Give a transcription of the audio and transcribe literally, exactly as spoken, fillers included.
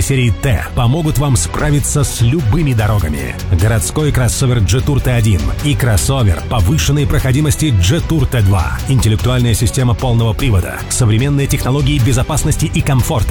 серии Т помогут вам справиться с любыми дорогами. Городской кроссовер Jetour Т один и кроссовер повышенной проходимости Jetour Т два. Интеллектуальная система полного привода, современные технологии безопасности и комфорта,